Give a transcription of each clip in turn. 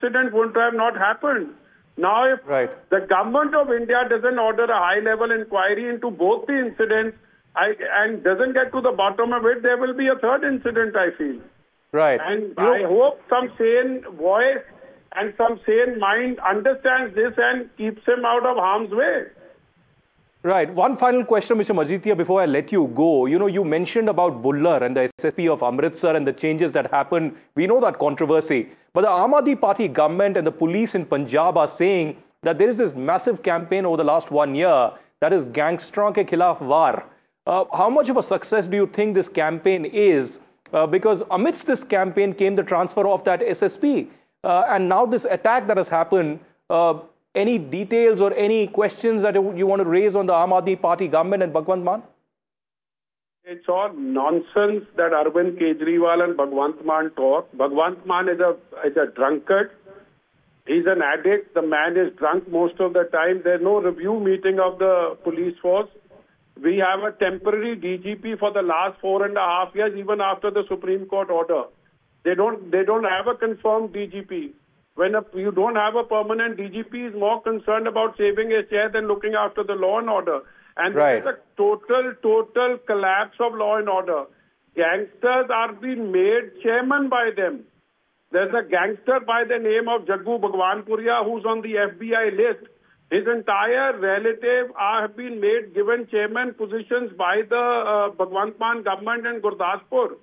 incident would have not happened. Now, if the government of India doesn't order a high-level inquiry into both the incidents and doesn't get to the bottom of it, there will be a third incident, I feel. Right. And I hope some sane voice and some sane mind understands this and keeps him out of harm's way. Right. One final question, Mr. Majeethia, before I let you go. You mentioned about Bullar and the SSP of Amritsar and the changes that happened. We know that controversy. But the Aam Aadmi Party government and the police in Punjab are saying that there is this massive campaign over the last 1 year that is Gangsteron ke khilaf war. How much of a success do you think this campaign is? Because amidst this campaign came the transfer of that SSP. And now this attack that has happened, any details or any questions that you want to raise on the Aam Aadmi Party government and Bhagwant Mann? It's all nonsense that Arvind Kejriwal and Bhagwant Mann talk. Bhagwant Mann is a drunkard. He's an addict. The man is drunk most of the time. There's no review meeting of the police force. We have a temporary DGP for the last 4.5 years, even after the Supreme Court order. They don't have a confirmed DGP. When you don't have a permanent DGP, is more concerned about saving his chair than looking after the law and order. And there's a total collapse of law and order. Gangsters are being made chairman by them. There's a gangster by the name of Jaggu Bhagwanpuria who's on the FBI list. His entire relative have been given chairman positions by the Bhagwant Mann government in Gurdaspur.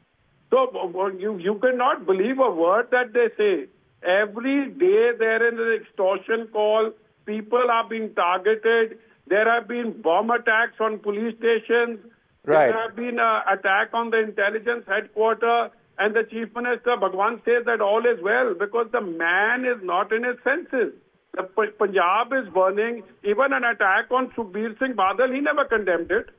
So you cannot believe a word that they say. Every day there is an extortion call. People are being targeted. There have been bomb attacks on police stations. There have been an attack on the intelligence headquarters. And the Chief Minister, Bhagwant, says that all is well because the man is not in his senses. The Punjab is burning. Even an attack on Sukhbir Singh Badal, he never condemned it.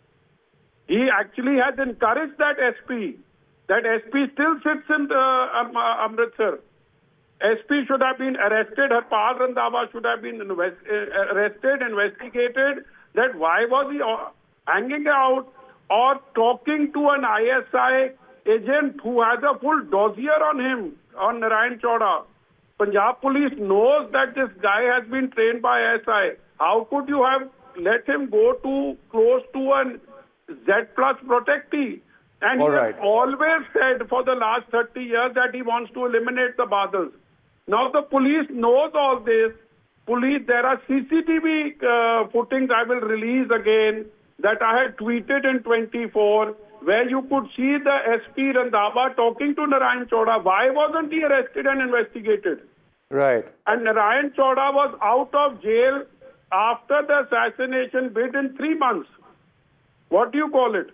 He actually has encouraged that SP. That SP still sits in Amritsar. SP should have been arrested. Harpal Randhawa should have been arrested, investigated. That why was he hanging out or talking to an ISI agent who has a full dossier on him, on Narayan Chauda? Punjab police knows that this guy has been trained by ISI. How could you have let him go close to an Z plus protectee? And he has always said for the last 30 years that he wants to eliminate the Badals. Now the police knows all this. There are CCTV footings I will release again that I had tweeted in 24 where you could see the SP Randhawa talking to Narayan Chauda. Why wasn't he arrested and investigated? Right. And Narayan Chauda was out of jail after the assassination bid in 3 months. What do you call it?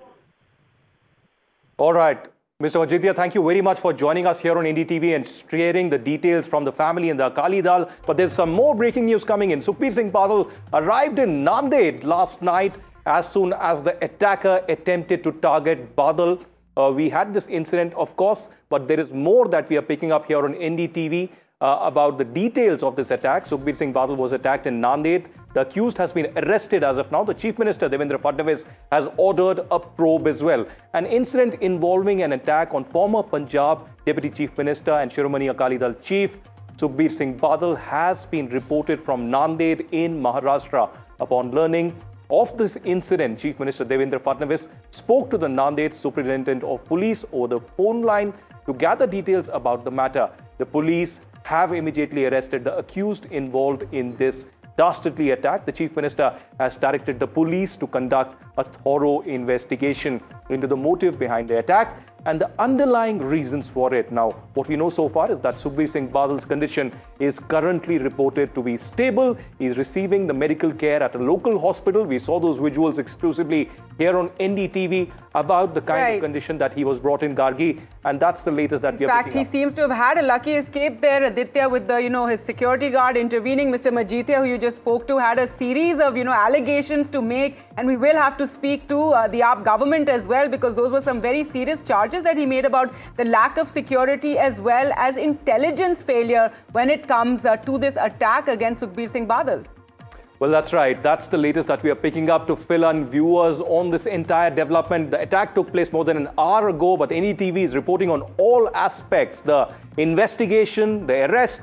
All right. Mr. Majeethia, thank you very much for joining us here on NDTV and sharing the details from the family and the Akali Dal. But there's some more breaking news coming in. Sukhbir Singh Badal arrived in Nanded last night as soon as the attacker attempted to target Badal. We had this incident, of course, but there is more that we are picking up here on NDTV about the details of this attack. Sukhbir Singh Badal was attacked in Nanded. The accused has been arrested as of now. The Chief Minister, Devendra Fadnavis, has ordered a probe as well. An incident involving an attack on former Punjab Deputy Chief Minister and Shiromani Akali Dal Chief Sukhbir Singh Badal has been reported from Nanded in Maharashtra. Upon learning of this incident, Chief Minister Devendra Fadnavis spoke to the Nanded Superintendent of Police over the phone line to gather details about the matter. The police have immediately arrested the accused involved in this dastardly attack. The Chief Minister has directed the police to conduct a thorough investigation into the motive behind the attack and the underlying reasons for it. Now, what we know so far is that Sukhbir Singh Badal's condition is currently reported to be stable. He's receiving the medical care at a local hospital. We saw those visuals exclusively here on NDTV about the kind of condition that he was brought in Gargi, and that's the latest that we are picking up. In fact, he seems to have had a lucky escape there, Aditya, with the, his security guard intervening. Mr. Majeethia, who you just spoke to, had a series of, allegations to make, and we will have to speak to the AAP government as well, because those were some very serious charges that he made about the lack of security as well as intelligence failure when it comes to this attack against Sukhbir Singh Badal. Well, that's right. That's the latest that we are picking up to fill in viewers on this entire development. The attack took place more than an hour ago, but NDTV is reporting on all aspects. The investigation, the arrest,